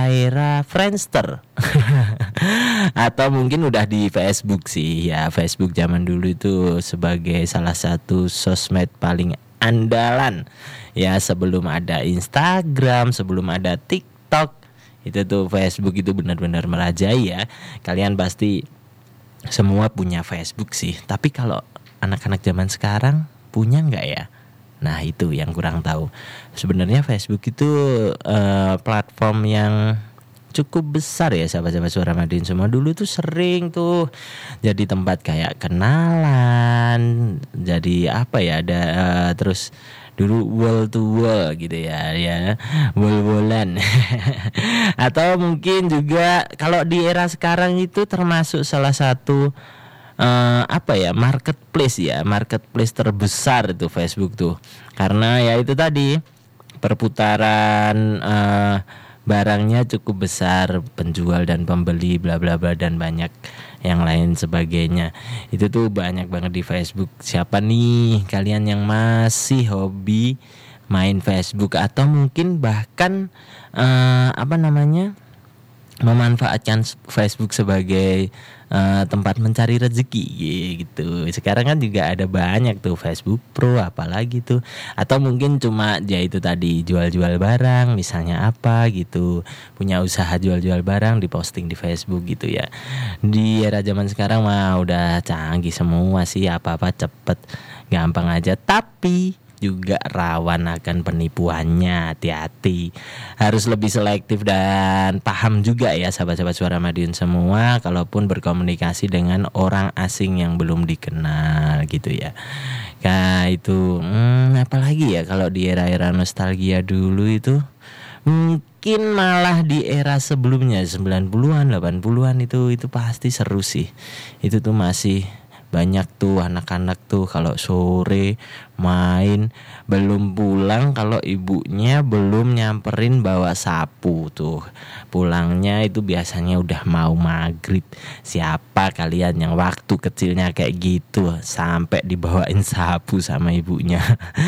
era Friendster. Atau mungkin udah di Facebook sih. Ya, Facebook zaman dulu itu sebagai salah satu sosmed paling andalan. Ya, sebelum ada Instagram, sebelum ada TikTok, itu tuh Facebook itu benar-benar merajai ya. Kalian pasti semua punya Facebook sih. Tapi kalau anak-anak zaman sekarang punya nggak ya? Nah, itu yang kurang tahu. Sebenarnya Facebook itu platform yang cukup besar ya, sahabat-sahabat Suara Madiun semua. Dulu tuh sering tuh jadi tempat kayak kenalan, jadi apa ya, ada terus dulu wall to wall gitu ya, wall-wallan. Atau mungkin juga kalau di era sekarang itu termasuk salah satu marketplace terbesar itu Facebook tuh, karena ya itu tadi perputaran barangnya cukup besar, penjual dan pembeli bla bla bla dan banyak yang lain sebagainya. Itu tuh banyak banget di Facebook. Siapa nih kalian yang masih hobi main Facebook atau mungkin bahkan memanfaatkan Facebook sebagai tempat mencari rezeki gitu. Sekarang kan juga ada banyak tuh Facebook Pro apalagi tuh. Atau mungkin cuma ya itu tadi jual-jual barang misalnya apa gitu. Punya usaha jual-jual barang diposting di Facebook gitu ya. Di era zaman sekarang mah udah canggih semua sih, apa-apa cepet, gampang aja. Tapi juga rawan akan penipuannya, hati-hati. Harus lebih selektif dan paham juga ya sahabat-sahabat Suara Madiun semua, kalaupun berkomunikasi dengan orang asing yang belum dikenal gitu ya. Nah itu apalagi ya kalau di era-era nostalgia dulu itu, mungkin malah di era sebelumnya 90-an, 80-an itu pasti seru sih. Itu tuh masih banyak tuh anak-anak tuh kalau sore main belum pulang, kalau ibunya belum nyamperin bawa sapu tuh. Pulangnya itu biasanya udah mau maghrib. Siapa kalian yang waktu kecilnya kayak gitu sampai dibawain sapu sama ibunya?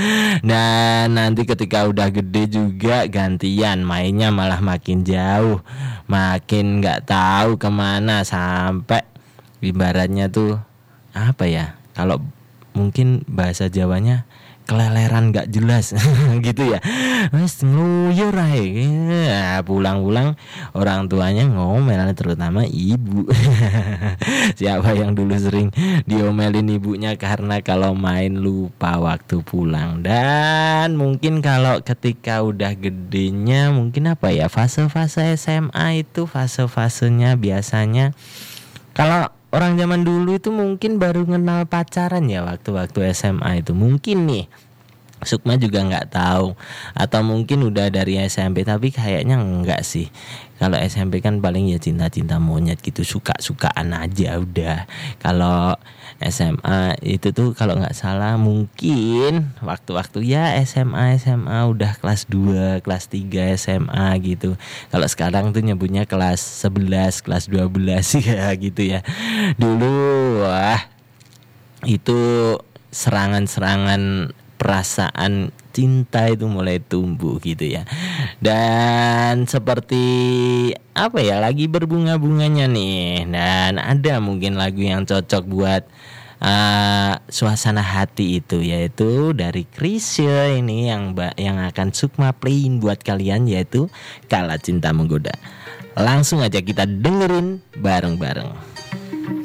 Dan nanti ketika udah gede juga gantian mainnya, malah makin jauh, makin gak tahu kemana, sampai ibaratnya tuh apa ya, kalau mungkin bahasa Jawanya keleleran gak jelas gitu ya. Mas ngeluyur aja. Pulang-pulang orang tuanya ngomel, terutama ibu. Siapa yang dulu sering diomelin ibunya karena kalau main lupa waktu pulang. Dan mungkin kalau ketika udah gedenya, mungkin apa ya, fase-fase SMA itu fase-fasenya biasanya kalau orang zaman dulu itu mungkin baru kenal pacaran ya waktu-waktu SMA itu. Mungkin nih Sukma juga nggak tahu, atau mungkin udah dari SMP, tapi kayaknya enggak sih. Kalau SMP kan paling ya cinta-cinta monyet gitu, suka-sukaan aja udah. Kalau SMA itu tuh kalau nggak salah mungkin waktu-waktu ya SMA udah kelas 2, kelas 3 SMA gitu. Kalau sekarang tuh nyebutnya kelas 11, kelas 12 ya gitu ya. Dulu wah itu serangan-serangan perasaan cinta itu mulai tumbuh gitu ya. Dan seperti apa ya, lagi berbunga-bunganya nih. Dan ada mungkin lagu yang cocok buat suasana hati itu, yaitu dari Chrisye ini yang akan Sukma playin buat kalian, yaitu Kala Cinta Menggoda. Langsung aja kita dengerin bareng-bareng.